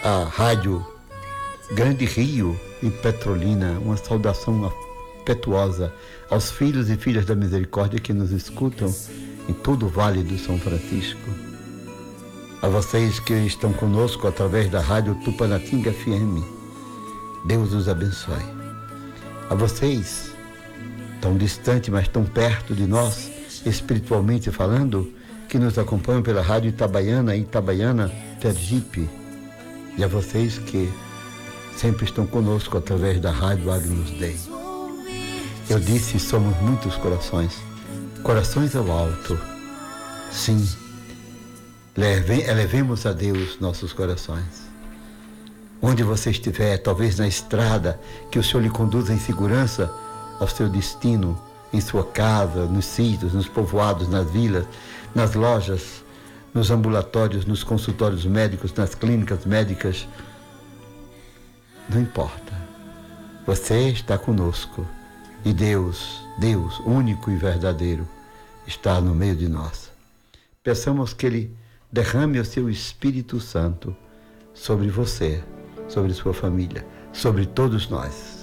a Rádio Grande Rio e Petrolina, uma saudação afetuosa aos filhos e filhas da misericórdia que nos escutam em todo o Vale do São Francisco. A vocês que estão conosco através da Rádio Tupanatinga FM, Deus os abençoe. A vocês, tão distante, mas tão perto de nós, espiritualmente falando, que nos acompanham pela Rádio Itabaiana, Sergipe, e a vocês que sempre estão conosco através da Rádio Agnus Dei. Eu disse, somos muitos corações, corações ao alto. Sim, elevemos a Deus nossos corações. Onde você estiver, talvez na estrada, que o Senhor lhe conduza em segurança ao seu destino, em sua casa, nos sítios, nos povoados, nas vilas, nas lojas, nos ambulatórios, nos consultórios médicos, nas clínicas médicas. Não importa. Você está conosco. E Deus, único e verdadeiro, está no meio de nós. Peçamos que Ele derrame o seu Espírito Santo sobre você, sobre sua família, sobre todos nós.